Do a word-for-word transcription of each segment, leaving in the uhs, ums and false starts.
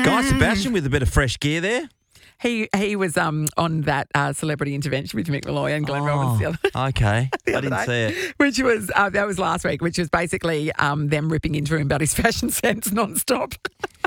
Guy Sebastian with a bit of fresh gear there. He he was um on that uh, Celebrity Intervention with Mick Malloy and Glenn Oh, Robbins the other okay. the I other didn't day, see it. Which was uh, that was last week, which was basically um them ripping into him about his fashion sense non-stop.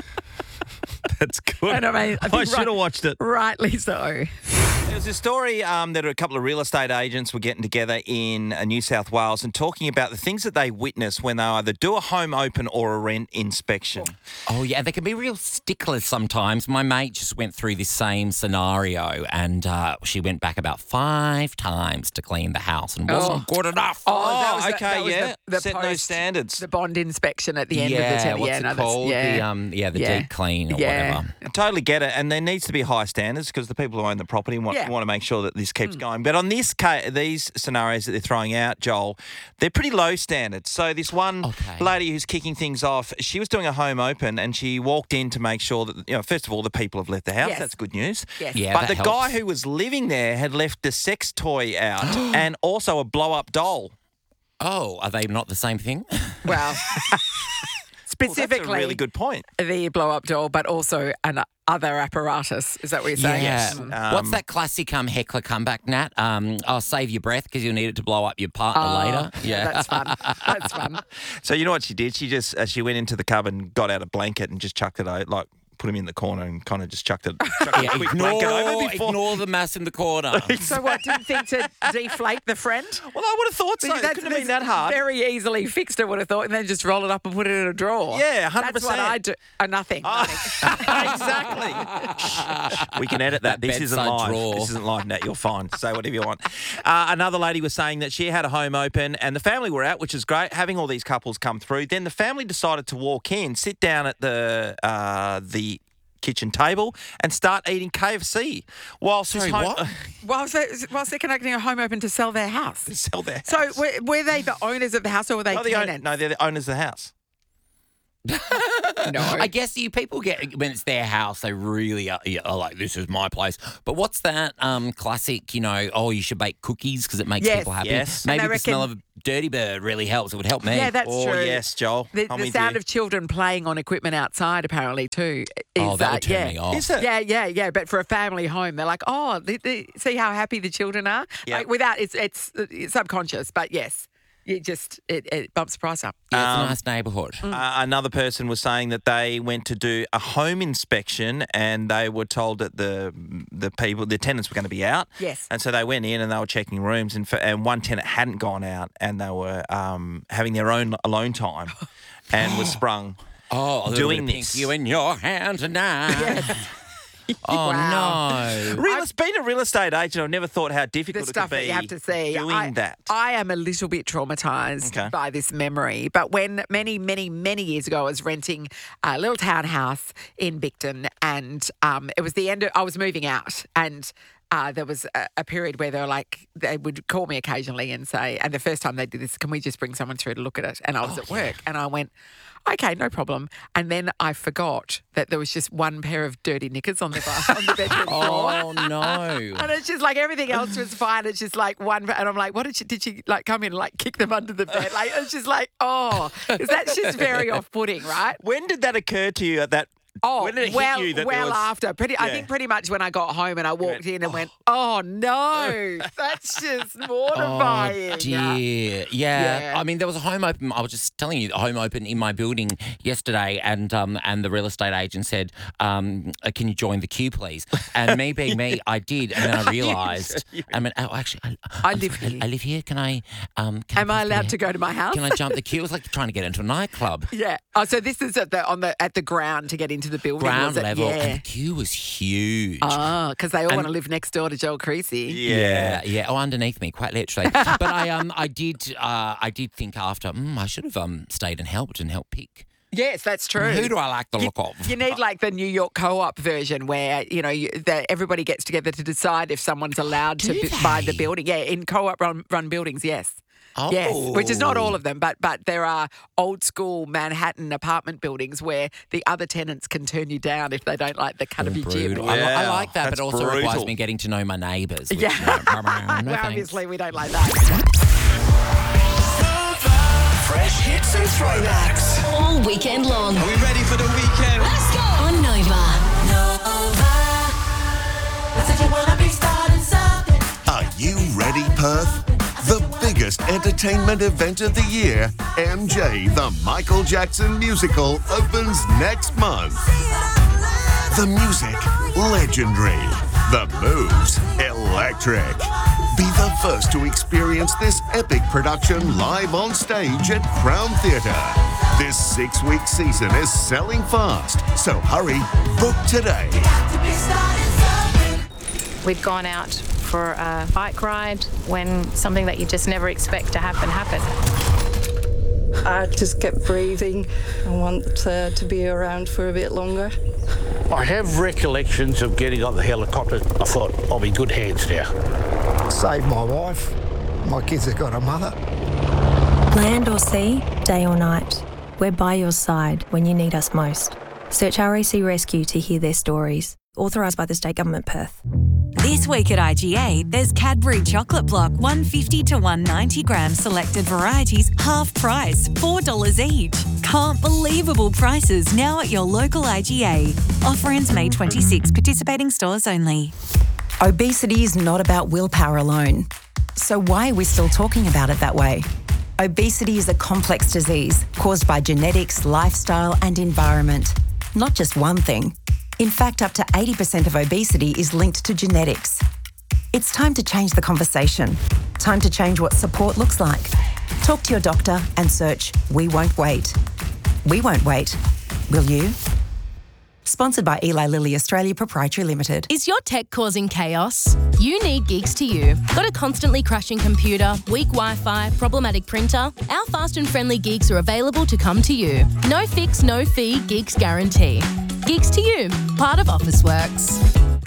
That's good. And I mean, I I, think should have right- watched it. Rightly so. There was a story um, that a couple of real estate agents were getting together in uh, New South Wales and talking about the things that they witness when they either do a home open or a rent inspection. Oh, yeah, they can be real sticklers sometimes. My mate just went through this same scenario and uh, she went back about five times to clean the house and wasn't good enough. Oh, that was the- okay, that was yeah. the- the Set those post- standards. The bond inspection at the end yeah, of the ten- what's yeah, it no, that's- called? Yeah, The, um, yeah, the Yeah. deep clean or Yeah. whatever. I totally get it, and there needs to be high standards because the people who own the property want, Yeah. want to make sure that this keeps going. But on this case, these scenarios that they're throwing out, Joel, they're pretty low standards. So this one Okay. lady who's kicking things off, she was doing a home open, and she walked in to make sure that, you know, first of all, the people have left the house. Yes. That's good news. Yes. Yeah, But that the guy helps. who was living there had left a sex toy out and also a blow-up doll. Oh, are they not the same thing? Well, Well, specifically that's a really good point. the blow-up doll, but also an other apparatus. Is that what you're saying? Yeah. Mm. Um, What's that classic um, heckler comeback, Nat? Um, I'll save your breath because you'll need it to blow up your partner Oh, later. yeah, that's fun. That's fun. So you know what she did? She just uh, she went into the cupboard and got out a blanket and just chucked it out, like put him in the corner and kind of just chucked it, chucked a Yeah, quick ignore, blanket over before. ignore the mass in the corner. So what, didn't think to deflate the friend? Well, I would have thought so. It That's- couldn't have been that's that hard. Very easily fixed, I would have thought, and then just roll it up and put it in a drawer. Yeah, one hundred That's what percent. I do. Uh, nothing. exactly. Shh, shh. We can edit that. That This isn't bedside live. drawer. This isn't live, Nat. You're fine. Say whatever you want. Uh, another lady was saying that she had a home open and the family were out, which is great, having all these couples come through. Then the family decided to walk in, sit down at the uh, the kitchen table and start eating K F C whilst Sorry, his home what? whilst, they, whilst they're conducting a home open to sell their house. sell their So house. were, were they the owners of the house or were they no, the own- tenants? no, they're the owners of the house. No. I guess you people get when it's their house, they really are, are like, this is my place. But what's that um, classic, you know, oh, you should bake cookies because it makes Yes. people happy. Yes. Maybe And the I smell reckon- of Dirty Bird really helps. It would help me. Yeah, that's oh, true. yes, Joel. The, I'm the with sound you. of children playing on equipment outside, apparently, too. Is, Oh, that uh, would turn yeah. me off. Is it? Yeah, yeah, yeah. But for a family home, they're like, oh, they, they, see how happy the children are? Yeah. Like, without, it's, it's it's subconscious, but yes, it just, it, it bumps the price up. Yeah, it's Um, a nice neighbourhood. Uh, another person was saying that they went to do a home inspection and they were told that the the people, the tenants were going to be out. Yes. And so they went in and they were checking rooms and, for, and one tenant hadn't gone out and they were um, having their own alone time and was sprung. Oh, a little doing bit of this. Pink You in your hand tonight. Oh, Wow. no. Real, being a real estate agent, I've never thought how The difficult it stuff could be that you have to see. doing I, that. I am a little bit traumatized Okay. by this memory. But when many, many, many years ago, I was renting a little townhouse in Bicton, and um, it was the end of, I was moving out, and uh, there was a, a period where they were like, they would call me occasionally and say, and the first time they did this, can we just bring someone through to look at it? And I was Oh, at work, and I went, okay, no problem. And then I forgot that there was just one pair of dirty knickers on the, bar, on the bedroom floor. Oh, no. And it's just like everything else was fine. It's just like one, and I'm like, what did she? Did she like come in and like kick them under the bed? Like it's just like, oh, 'cause that's just very off-putting, right? When did that occur to you at that? Oh, when did it hit well, you that there well was- after. Pretty, I Yeah. think pretty much when I got home and I walked went, in and went, oh no, that's just mortifying. Oh, dear. Yeah. Yeah. I mean, there was a home open. I was just telling you, a home open in my building yesterday, and um, and the real estate agent said, um, uh, "Can you join the queue, please?" And me being me, I did, and then I realised, I mean, oh, actually, I, I I'm live sorry, here. I live here. Can I? Um, can Am I please be- allowed to go to my house? Can I jump the queue? It was like trying to get into a nightclub. Yeah. Oh, so this is at the on the at the ground to get into the building. Ground was it? level, and Yeah. the queue was huge. Oh, because they all And- want to live next door to Joel Creasy. Yeah, yeah. Oh, underneath me, quite literally. But I, um, I did, uh, I did think after, mm, I should have um stayed and helped and helped pick. Yes, that's true. Who do I like the You- look of? You need like the New York co-op version where, you know, you, the, everybody gets together to decide if someone's allowed to Do b- buy the they? building. Yeah, in co-op run, run buildings, yes. Oh. Yes, which is not all of them, but but there are old school Manhattan apartment buildings where the other tenants can turn you down if they don't like the cut of your gym. Brutal. I, li- I Yeah, like that, but that's it also requires brutal. me getting to know my neighbours. which, Yeah. you know, no well, thanks. obviously we don't like that. Fresh hits and throwbacks. All weekend long. Are we ready for the weekend? Let's go on Nova. entertainment event of the year, M J The Michael Jackson Musical, opens next month. The music, legendary. The moves, electric. Be the first to experience this epic production live on stage at Crown Theatre. This six-week season is selling fast, so hurry, book today. We'd gone out for a bike ride when something that you just never expect to happen happened. I just kept breathing. I want uh, to be around for a bit longer. I have recollections of getting on the helicopter. I thought, I'll be in good hands now. Saved my wife. My kids have got a mother. Land or sea, day or night, we're by your side when you need us most. Search R A C Rescue to hear their stories. Authorised by the State Government, Perth. This week at I G A, there's Cadbury Chocolate Block, one fifty to one ninety gram selected varieties, half price, four dollars each. Can't believable prices now at your local I G A. Offer ends May twenty-sixth, participating stores only. Obesity is not about willpower alone. So why are we still talking about it that way? Obesity is a complex disease caused by genetics, lifestyle and environment. Not just one thing. In fact, up to eighty percent of obesity is linked to genetics. It's time to change the conversation. Time to change what support looks like. Talk to your doctor and search We Won't Wait. We won't wait. Will you? Sponsored by Eli Lilly Australia Proprietary Limited. Is your tech causing chaos? You need Gigs to You. Got a constantly crashing computer, weak Wi-Fi, problematic printer? Our fast and friendly gigs are available to come to you. No fix, no fee, gigs guarantee. Gigs to You, part of Officeworks.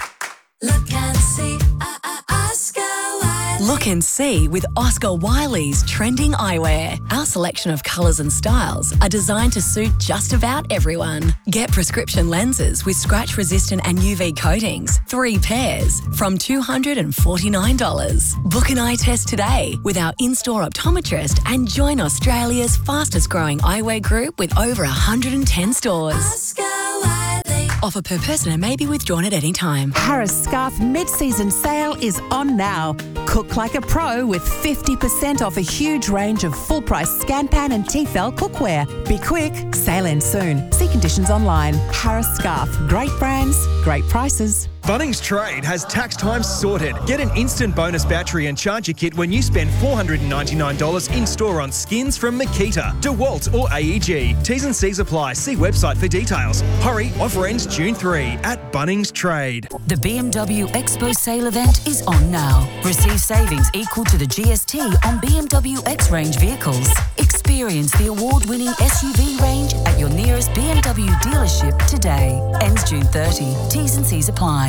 Look and see, uh, uh, Oscar Wiley. Look and see with Oscar Wiley's trending eyewear. Our selection of colours and styles are designed to suit just about everyone. Get prescription lenses with scratch-resistant and U V coatings, three pairs, from two hundred forty-nine dollars. Book an eye test today with our in-store optometrist and join Australia's fastest-growing eyewear group with over one hundred ten stores. Oscar Wiley. Offer per person and may be withdrawn at any time. Harris Scarf mid-season sale is on now. Cook like a pro with fifty percent off a huge range of full-price Scanpan and Tefal cookware. Be quick, sale ends soon. See conditions online. Harris Scarf, great brands, great prices. Bunnings Trade has tax time sorted. Get an instant bonus battery and charger kit when you spend four hundred ninety-nine dollars in-store on skins from Makita, DeWalt or A E G. T's and C's apply. See website for details. Hurry, offer ends June third at Bunnings Trade. The B M W Expo sale event is on now. Receive savings equal to the G S T on B M W X-Range vehicles. Experience the award-winning S U V range at your nearest B M W dealership today. Ends June thirtieth. T's and C's apply.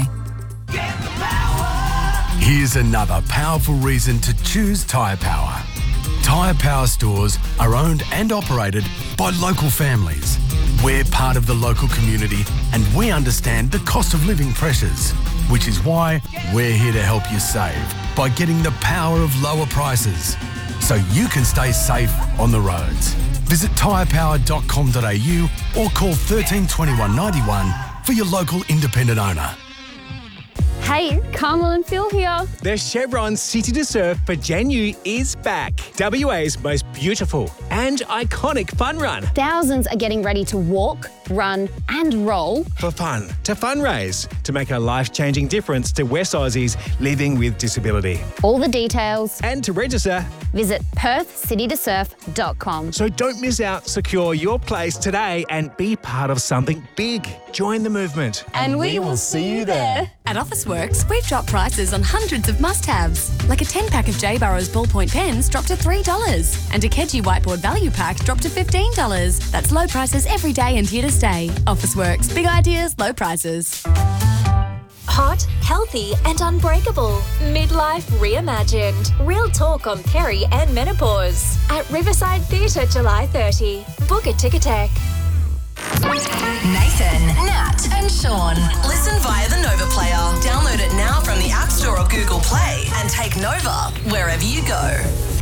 Here's another powerful reason to choose Tyre Power. Tyre Power stores are owned and operated by local families. We're part of the local community and we understand the cost of living pressures, which is why we're here to help you save by getting the power of lower prices so you can stay safe on the roads. Visit tyre power dot com dot a u or call one three two one, nine one for your local independent owner. Hey, Carmel and Phil here. The Chevron City to Surf for Janu is back. W A's most beautiful and iconic fun run. Thousands are getting ready to walk, run and roll. For fun, to fundraise, to make a life-changing difference to West Aussies living with disability. All the details. And to register, visit perth city to surf dot com. So don't miss out. Secure your place today and be part of something big. Join the movement. And we will see you there. At Officeworks, we've dropped prices on hundreds of must-haves, like a ten-pack of J. Burrows ballpoint pens dropped to three dollars and a Keji whiteboard value pack dropped to fifteen dollars. That's low prices every day and here to stay. Officeworks, big ideas, low prices. Hot, healthy and unbreakable. Midlife reimagined. Real talk on peri and menopause. At Riverside Theatre, July thirtieth. Book a Ticketek. Nathan, Nat and Sean. Listen via the Nova Player. Download it now from the App Store or Google Play and take Nova wherever you go.